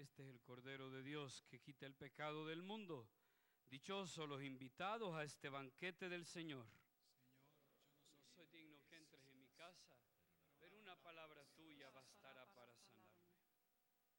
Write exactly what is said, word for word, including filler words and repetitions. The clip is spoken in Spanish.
Este es el Cordero de Dios que quita el pecado del mundo. Dichosos los invitados a este banquete del Señor. Señor, yo no soy, No soy digno que entres en mi casa, pero una palabra tuya bastará para sanarme.